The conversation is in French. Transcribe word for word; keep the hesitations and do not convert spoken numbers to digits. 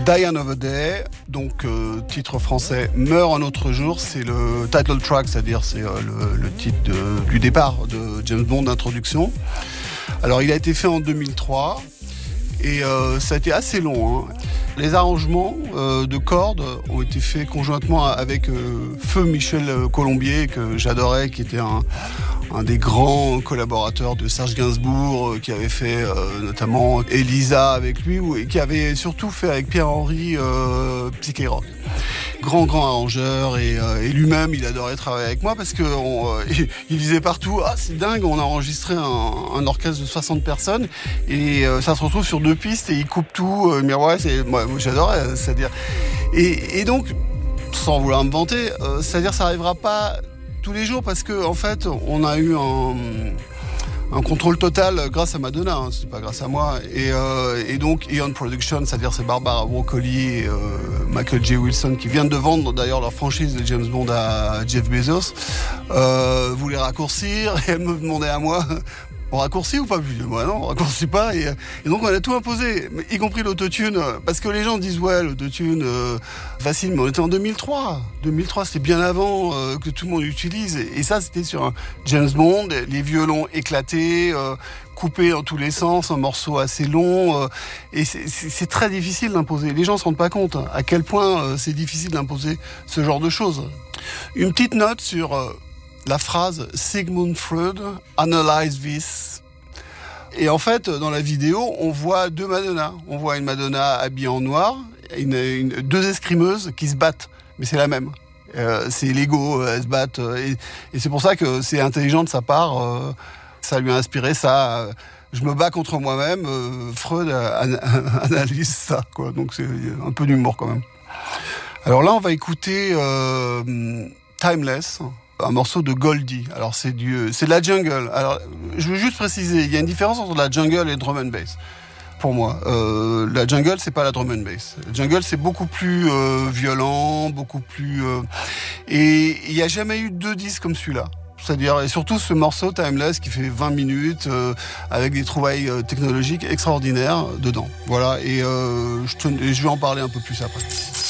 Die Another Day, donc euh, titre français Meurt un autre jour, c'est le title track, c'est-à-dire c'est euh, le, le titre de, du départ de James Bond d'introduction. Alors il a été fait en deux mille trois et euh, ça a été assez long, hein. Les arrangements euh, de cordes ont été faits conjointement avec euh, Feu Michel Colombier, que j'adorais, qui était un, un des grands collaborateurs de Serge Gainsbourg, euh, qui avait fait euh, notamment Elisa avec lui, ou, et qui avait surtout fait avec Pierre-Henry euh, Psyché Rock. Grand, grand arrangeur, et, euh, et lui-même, il adorait travailler avec moi parce que on, euh, il, il disait partout « Ah, c'est dingue, on a enregistré un, un orchestre de soixante personnes et euh, ça se retrouve sur deux pistes et il coupe tout. Euh, » Mais ouais, c'est, moi, moi j'adorais, c'est-à-dire... Et, et donc, sans vouloir me vanter, euh, c'est-à-dire ça n'arrivera pas tous les jours parce qu'en en fait, on a eu un... un contrôle total grâce à Madonna, hein, c'est pas grâce à moi. Et, euh, et donc Eon Production, c'est-à-dire c'est Barbara Broccoli et euh, Michael J. Wilson qui viennent de vendre d'ailleurs leur franchise de James Bond à Jeff Bezos, euh, voulaient raccourcir et elle me demandait à moi. On raccourcit ou pas? Moi non, on raccourcit pas. Et, et donc on a tout imposé, y compris l'autotune, parce que les gens disent ouais, l'autotune, euh, facile, mais on était en deux mille trois. deux mille trois, c'était bien avant euh, que tout le monde utilise. Et, et ça, c'était sur un James Bond, les violons éclatés, euh, coupés dans tous les sens, un morceau assez long. Euh, et c'est, c'est, c'est très difficile d'imposer. Les gens se rendent pas compte hein, à quel point euh, c'est difficile d'imposer ce genre de choses. Une petite note sur... Euh, la phrase Sigmund Freud, analyze this. Et en fait, dans la vidéo, on voit deux Madonna. On voit une Madonna habillée en noir, une, une, deux escrimeuses qui se battent. Mais c'est la même. Euh, c'est Lego, elles se battent. Et, et c'est pour ça que c'est intelligent de sa part. Euh, ça lui a inspiré ça. Je me bats contre moi-même. Euh, Freud an- analyse ça, quoi. Donc c'est un peu d'humour quand même. Alors là, on va écouter euh, Timeless. Un morceau de Goldie. Alors c'est du, c'est de la jungle. Alors je veux juste préciser, il y a une différence entre la jungle et le drum and bass. Pour moi, euh, la jungle c'est pas la drum and bass. La jungle c'est beaucoup plus euh, violent, beaucoup plus. Euh, et il y a jamais eu deux disques comme celui-là. C'est-à-dire, et surtout ce morceau Timeless qui fait vingt minutes euh, avec des trouvailles euh, technologiques extraordinaires dedans. Voilà. Et euh, je, te, je vais en parler un peu plus après.